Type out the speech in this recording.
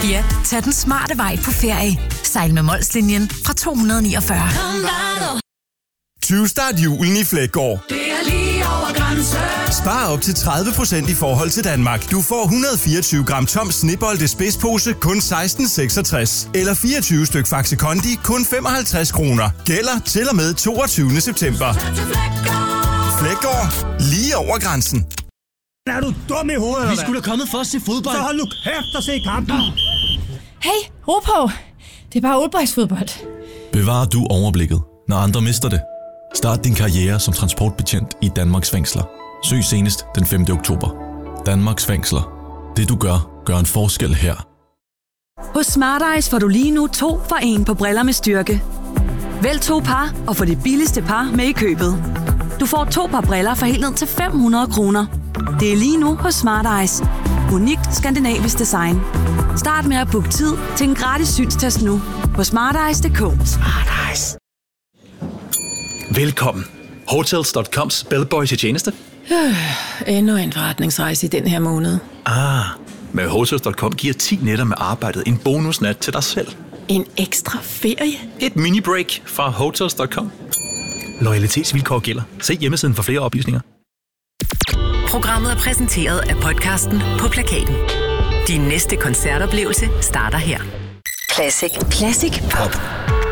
Ja, tag den smarte vej på ferie. Sejl med Molslinjen fra 249. Tyvstart julen i Fleggaard. Det er lige over grænsen. Spar op til 30% i forhold til Danmark. Du får 124 gram tom Snebolde spidspose kun 16,66. Eller 24 styk Faxe Kondi kun 55 kroner. Gælder til og med 22. september. Fleggaard. Lige over grænsen. Er du dum i hovedet, Vi skulle da kommet for at se fodbold. Så hold nu kæft og se kampen. Hey, ro på. Det er bare oldboysfodbold. Bevarer du overblikket, når andre mister det? Start din karriere som transportbetjent i Danmarks fængsler. Søg senest den 5. oktober. Danmarks fængsler. Det du gør en forskel her. Hos Smart Eyes får du lige nu 2 for 1 på briller med styrke. Vælg 2 par og få det billigste par med i købet. Du får 2 par briller for helt ned til 500 kroner. Det er lige nu hos Smart Eyes. Unikt skandinavisk design. Start med at booke tid til en gratis synstest nu på smarteyes.dk. Smart Eyes. Velkommen. Hotels.coms bellboy til tjeneste. Endnu en forretningsrejse i den her måned. Med Hotels.com giver 10 nætter med arbejdet en bonusnat til dig selv. En ekstra ferie? Et mini-break fra Hotels.com. Loyalitetsvilkår gælder. Se hjemmesiden for flere oplysninger. Programmet er præsenteret af podcasten På Plakaten. Din næste koncertoplevelse starter her. Classic. Classic Pop.